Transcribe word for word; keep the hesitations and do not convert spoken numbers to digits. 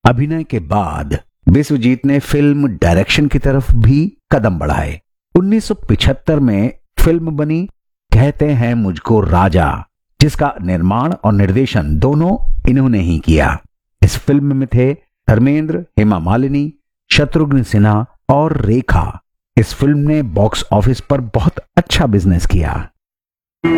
अभिनय के बाद विश्वजीत ने फिल्म डायरेक्शन की तरफ भी कदम बढ़ाए। उन्नीस सौ पचहत्तर में फिल्म बनी कहते हैं मुझको राजा, जिसका निर्माण और निर्देशन दोनों इन्होंने ही किया। इस फिल्म में थे धर्मेंद्र, हेमा मालिनी, शत्रुघ्न सिन्हा और रेखा। इस फिल्म ने बॉक्स ऑफिस पर बहुत अच्छा बिजनेस किया।